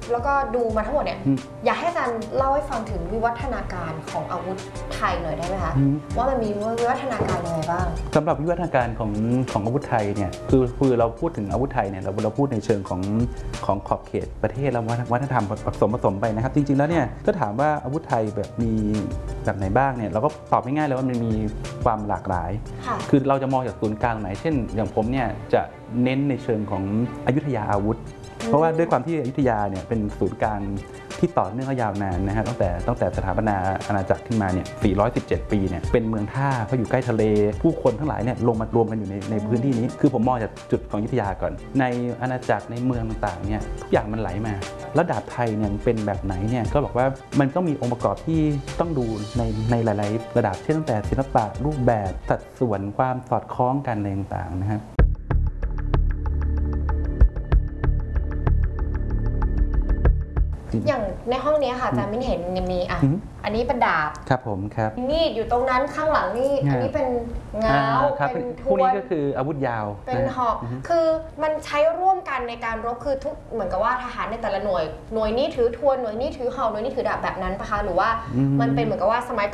แล้วก็ดูมาทั้งหมดเนี่ยอยากให้อาจารย์เล่าให้ฟังถึงวิวัฒนาการของอาวุธไทยหน่อยได้ไหมคะว่ามันมีวิวัฒนาการยังไงบ้างสำหรับวิวัฒนาการของอาวุธไทยเนี่ยคือเราพูดถึงอาวุธไทยเนี่ยเราพูดในเชิงของขอบเขตประเทศและวัฒนธรรมผสมไปนะครับจริงๆแล้วเนี่ยถ้าถามว่าอาวุธไทยแบบมีแบบไหนบ้างเนี่ยเราก็ตอบง่ายๆเลยว่ามันมีความหลากหลายคือเราจะมองจากศูนย์กลางไหนเช่นอย่างผมเนี่ยจะเน้นในเชิงของอยุธยาอาวุธเพราะว่าด้วยความที่อยุธยาเนี่ยเป็นศูนย์กลางที่ต่อเนื่องยาวนานนะฮะตั้งแต่สถาปนาอาณาจักรขึ้นมาเนี่ย417 ปีเนี่ยเป็นเมืองท่าเพราะอยู่ใกล้ทะเลผู้คนทั้งหลายเนี่ยลงมารวมกันอยู่ในพื้นที่นี้คือผมมองจากจุดของอยุธยาก่อนในอาณาจักรในเมืองต่างๆเนี่ยทุกอย่างมันไหลมาแล้วดาบไทยเนี่ยเป็นแบบไหนเนี่ยก็บอกว่ามันก็มีองค์ประกอบที่ต้องดูในหลายๆระดับเช่นตั้งแต่ศิลปะรูปแบบสัดส่วนความสอดคล้องกันอะไรต่างๆนะครับอย่างในห้องนี้ค่ะอาจารย์มิ้นเห็นมีอันนี้เป็นดาบครับผมครับมีดอยู่ตรงนั้นข้างหลังนี่อันนี้เป็นง้าวเป็นทวนพวกนี้ก็คืออาวุธยาวเป็นหอกคือมันใช้ร่วมกันในการรบคือทุกเหมือนกับว่าทหารในแต่ละหน่วยนี้ถือทวนหน่วยนี้ถือหอกหน่วยนี้ถือดาบแบบนั้นปะคะหรือว่ามันเป็นเหมือนกับว่าสมัย